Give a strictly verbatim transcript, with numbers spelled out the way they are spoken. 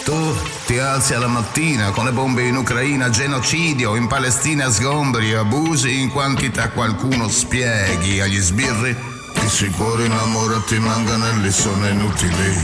Tu ti alzi alla mattina con le bombe in Ucraina, genocidio, in Palestina sgombri, abusi in quantità, qualcuno spieghi agli sbirri che sicuro innamorati manganelli sono inutili.